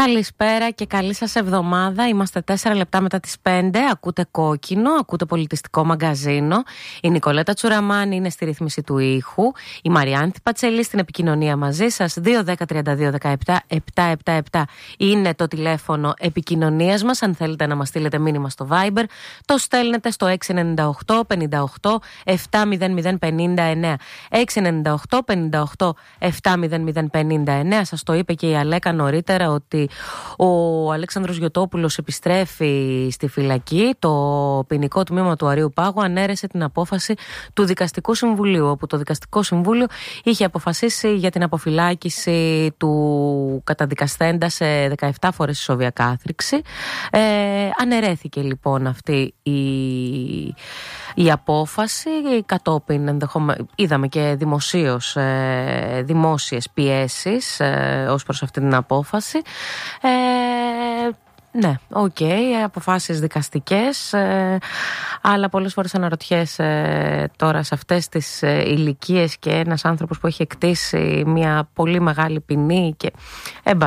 Καλησπέρα και καλή σας εβδομάδα. Είμαστε 4 λεπτά μετά τις 5. Ακούτε Κόκκινο, ακούτε πολιτιστικό μαγκαζίνο. Η Νικολέτα Τσουραμάνη είναι στη ρύθμιση του ήχου. Η Μαριάνθη Πατσελή στην επικοινωνία μαζί σας. 210-32-17-777 είναι το τηλέφωνο επικοινωνίας μας. Αν θέλετε να μας στείλετε μήνυμα στο Viber, το στέλνετε στο 698-58-70059. 698-58-70059. Σας το είπε και η Αλέκα νωρίτερα ότι ο Αλέξανδρος Γιωτόπουλος επιστρέφει στη φυλακή. Το ποινικό τμήμα του Αρείου Πάγου ανέρεσε την απόφαση του Δικαστικού Συμβουλίου, όπου το Δικαστικό Συμβούλιο είχε αποφασίσει για την αποφυλάκηση του καταδικασθέντα σε 17 φορές ισόβια κάθριξη. Αναιρέθηκε λοιπόν αυτή η απόφαση. Κατόπιν είδαμε και δημόσιες πιέσεις ως προς αυτή την απόφαση. Ναι, αποφάσεις δικαστικές, αλλά πολλές φορές αναρωτιέσαι τώρα σε αυτές τις ηλικίες και ένας άνθρωπος που έχει εκτίσει μια πολύ μεγάλη ποινή και